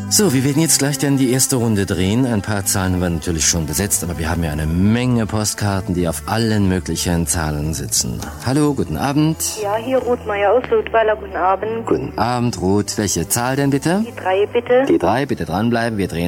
So, wir werden jetzt gleich dann die erste Runde drehen. Ein paar Zahlen haben wir natürlich schon besetzt, aber wir haben ja eine Menge Postkarten, die auf allen möglichen Zahlen sitzen. Hallo, guten Abend. Ja, hier Ruth Meier aus Ludweiler, guten Abend. Guten Abend, Ruth. Welche Zahl denn bitte? Die 3 bitte. Die 3, bitte dranbleiben, wir drehen.